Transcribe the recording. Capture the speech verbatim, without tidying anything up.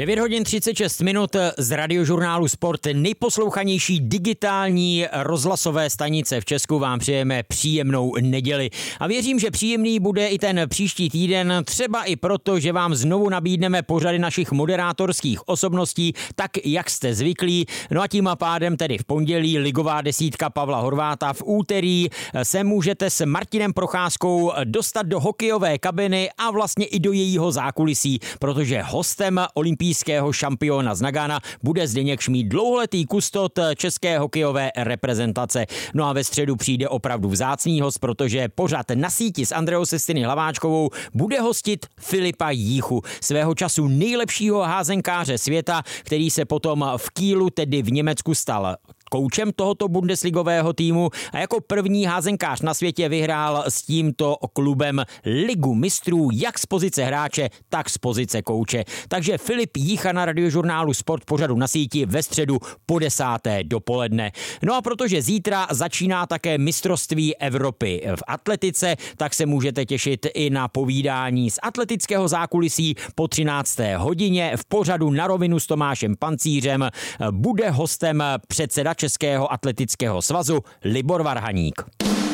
devět hodin třicet šest minut z Radiožurnálu Sport, nejposlouchanější digitální rozhlasové stanice v Česku, vám přejeme příjemnou neděli. A věřím, že příjemný bude i ten příští týden, třeba i proto, že vám znovu nabídneme pořady našich moderátorských osobností, tak jak jste zvyklí. No a tím pádem tedy v pondělí ligová desítka Pavla Horváta, v úterý se můžete s Martinem Procházkou dostat do hokejové kabiny a vlastně i do jejího zákulisí, protože hostem olympijského šampiona z Nagana bude Zdeněk Šmíd, dlouholetý kustot české hokejové reprezentace. No a ve středu přijde opravdu vzácný host, protože pořad Na síti s Andreou Sestiny Hlaváčkovou bude hostit Filipa Jíchu, svého času nejlepšího házenkáře světa, který se potom v Kielu, tedy v Německu, stal koučem tohoto bundesligového týmu a jako první házenkář na světě vyhrál s tímto klubem Ligu mistrů jak z pozice hráče, tak z pozice kouče. Takže Filip Jícha na Radiožurnálu Sport pořadu Na síti ve středu po desáté dopoledne. No a protože zítra začíná také mistrovství Evropy v atletice, tak se můžete těšit i na povídání z atletického zákulisí po třinácté hodině v pořadu Na rovinu s Tomášem Pancířem. Bude hostem předseda Českého atletického svazu Libor Varhaník.